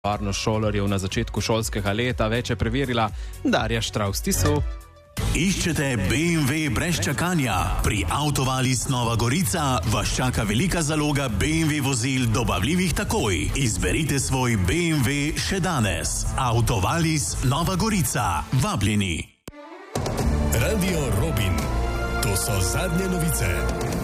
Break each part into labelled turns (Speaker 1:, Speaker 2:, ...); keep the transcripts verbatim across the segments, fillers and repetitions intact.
Speaker 1: varnost šolarjev na začetku šolskega leta. Več je preverila Darja Štravs-Tisu.
Speaker 2: Iščete B M W brez čakanja? Pri Autovalis Nova Gorica vas čaka velika zaloga B M W vozil dobavljivih takoj. Izberite svoj B M W še danes. Autovalis Nova Gorica. Vabljeni.
Speaker 3: Radio Robin. To so zadnje novice.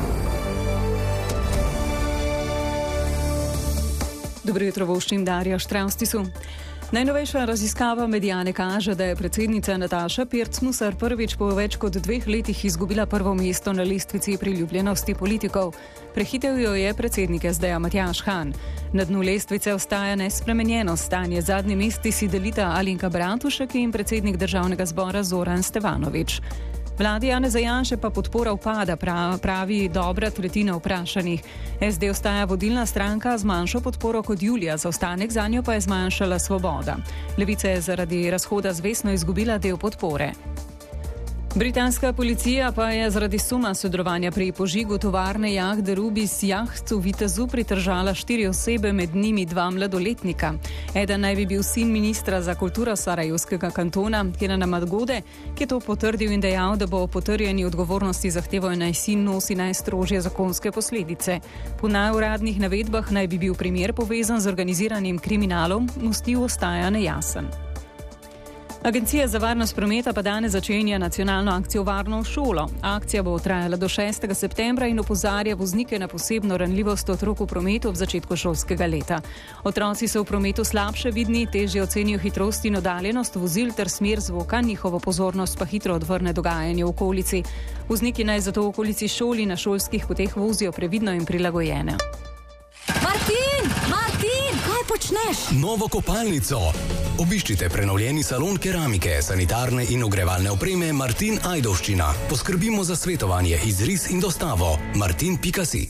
Speaker 4: Dobro jutro, voščim Darja Štravs-Tisu. Najnovejša raziskava Mediane kaže, da je predsednica Nataša Pirc-Musar prvič po več kot dveh letih izgubila prvo mesto na lestvici priljubljenosti politikov. Prehitel jo je predsednik S D-ja Matjaž Han. Na dnu lestvice ostaja nespremenjeno stanje. Zadnji mesti si delita Alenka Bratušek in predsednik državnega zbora Zoran Stevanović. Vladi Janeza Janše pa podpora upada, pravi dobra tretjina vprašanih. S D ostaja vodilna stranka z manjšo podporo kot julija, zaostanek zanjo pa je zmanjšala Svoboda. Levica je zaradi razhoda z Vesno izgubila del podpore. Britanska policija pa je zaradi suma sodelovanja pri požigu tovarne jahte Rubis Yachts v Vitezu pridržala štiri osebe, med njimi dva mladoletnika. Eden naj bi bil sin ministra za kulturo sarajevskega kantona, Kenana Madgode, ki je to potrdil in dejal, da bo potrjeni odgovornosti zahteval, naj sin nosi najstrožje zakonske posledice. Po neuradnih navedbah naj bi bil primer povezan z organiziranim kriminalom, motiv ostaja nejasen. Agencija za varnost prometa pa danes začenja nacionalno akcijo Varno v šolo. Akcija bo trajala do šestega septembra in opozarja voznike na posebno ranljivost otrok v prometu ob začetku šolskega leta. Otroci so v prometu slabše vidni, težje ocenijo hitrost in oddaljenost vozil ter smer zvoka, njihovo pozornost pa hitro odvrne dogajanje v okolici. Vozniki naj zato v okolici šoli na šolskih poteh vozijo previdno in prilagojene.
Speaker 5: Martin! Martin! Kaj počneš?
Speaker 3: Novo kopalnico. Obiščite prenovljeni salon keramike, sanitarne in ogrevalne opreme Martin Ajdovščina. Poskrbimo za svetovanje, izris in dostavo. martin pika si.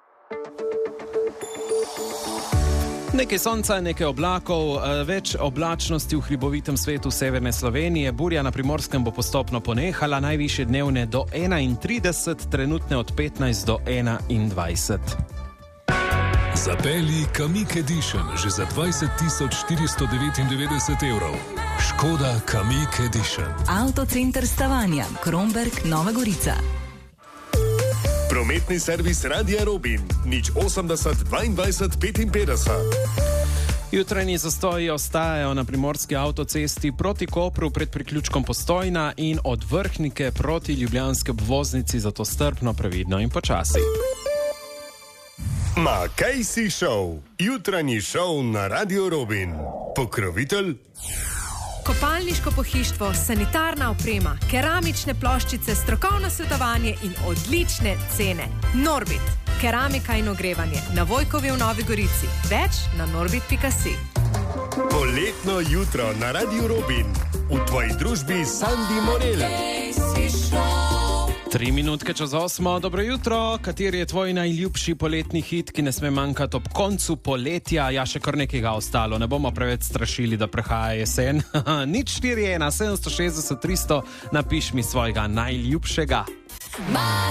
Speaker 1: Nekaj sonca, nekaj oblakov, več oblačnosti v hribovitem svetu severne Slovenije. Burja na Primorskem bo postopno ponehala, najvišje dnevne do enaintrideset, trenutne od petnajst do enaindvajset.
Speaker 3: Zapelji Kamiq Edition že za dvajset tisoč štiristo devetindevetdeset evrov. Škoda Kamiq Edition.
Speaker 5: Avtocenter Stavanja, Kromberk, Nova Gorica.
Speaker 3: Prometni servis Radia Robin. nič osemdeset dvaindvajset petinpetdeset.
Speaker 1: Jutranji zastoji ostajajo na primorski avtocesti proti Kopru pred priključkom Postojna in od Vrhnike proti ljubljanski obvoznici, zato strpno, previdno in počasi.
Speaker 3: Makejsi Show. Jutranji šov na Radio Robin. Pokrovitelj?
Speaker 6: Kopalniško pohištvo, sanitarna oprema, keramične ploščice, strokovno svetovanje in odlične cene. Norbit. Keramika in ogrevanje. Na Vojkovi v Novi Gorici. Več na norbit pika si.
Speaker 3: Poletno jutro na Radio Robin. V tvoji družbi Sandi Morel.
Speaker 1: Tri minutke čez osmo, dobro jutro. Kateri je tvoj najljubši poletni hit, ki ne sme manjkati ob koncu poletja? Ja, še kar nekaj ga ostalo, ne bomo preveč strašili, da prehaja jesen. Nič štiri ena sedemsto šestdeset tristo, napiš mi svojega najljubšega.